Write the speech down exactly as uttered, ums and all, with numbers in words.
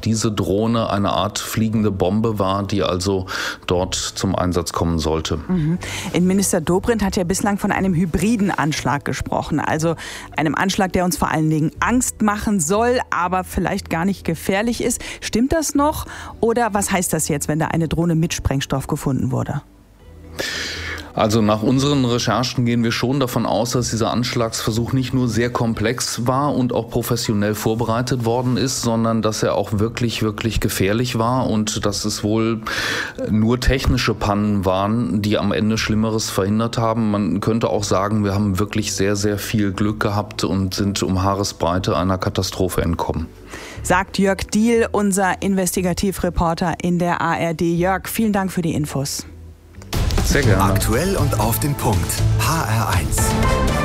diese Drohne eine Art fliegende Bombe war, die also dort zum Einsatz kommen sollte. Mhm. Innenminister Dobrindt hat ja bislang von einem hybriden Anschlag gesprochen, also einem Anschlag, der uns vor allen Dingen Angst machen soll, aber vielleicht gar nicht gefährlich ist. Stimmt das noch? Oder was heißt das jetzt, wenn da eine Drohne mit Sprengstoff gefunden wurde? Also nach unseren Recherchen gehen wir schon davon aus, dass dieser Anschlagsversuch nicht nur sehr komplex war und auch professionell vorbereitet worden ist, sondern dass er auch wirklich, wirklich gefährlich war und dass es wohl nur technische Pannen waren, die am Ende Schlimmeres verhindert haben. Man könnte auch sagen, wir haben wirklich sehr, sehr viel Glück gehabt und sind um Haaresbreite einer Katastrophe entkommen. Sagt Jörg Diehl, unser Investigativreporter in der A R D. Jörg, vielen Dank für die Infos. Sehr gerne. Aktuell und auf den Punkt. H R eins.